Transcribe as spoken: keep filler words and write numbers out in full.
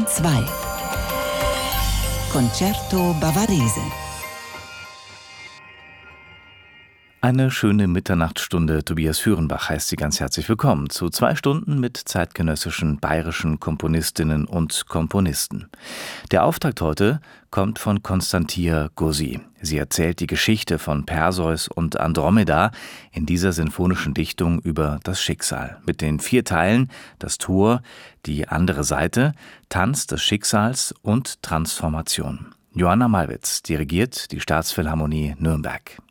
zwei. Concerto Bavarese. Eine schöne Mitternachtsstunde. Tobias Führenbach heißt Sie ganz herzlich willkommen zu zwei Stunden mit zeitgenössischen bayerischen Komponistinnen und Komponisten. Der Auftakt heute kommt von Constantia Guzzi. Sie erzählt die Geschichte von Perseus und Andromeda in dieser sinfonischen Dichtung über das Schicksal. Mit den vier Teilen: das Tor, die andere Seite, Tanz des Schicksals und Transformation. Johanna Malwitz dirigiert die Staatsphilharmonie Nürnberg.